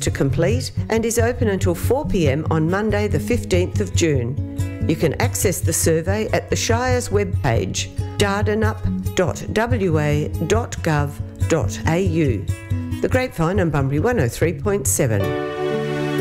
to complete and is open until 4 p.m. on Monday the 15th of June. You can access the survey at the Shire's webpage, dardanup.wa.gov.au. The Grapevine on Bunbury 103.7.